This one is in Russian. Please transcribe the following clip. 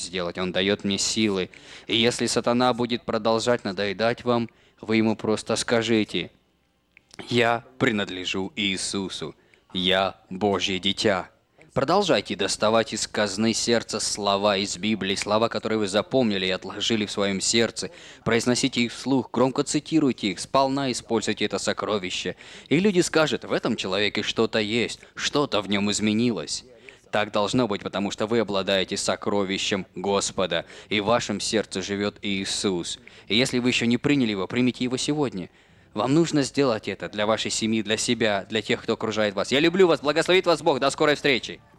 сделать. Он дает мне силы. И если сатана будет продолжать надоедать вам, вы ему просто скажите: «Я принадлежу Иисусу. Я Божье дитя». Продолжайте доставать из казны сердца слова из Библии, слова, которые вы запомнили и отложили в своем сердце. Произносите их вслух, громко цитируйте их, сполна используйте это сокровище. И люди скажут: в этом человеке что-то есть, что-то в нем изменилось. Так должно быть, потому что вы обладаете сокровищем Господа, и в вашем сердце живет Иисус. И если вы еще не приняли его, примите его сегодня. Вам нужно сделать это для вашей семьи, для себя, для тех, кто окружает вас. Я люблю вас, благословит вас Бог. До скорой встречи!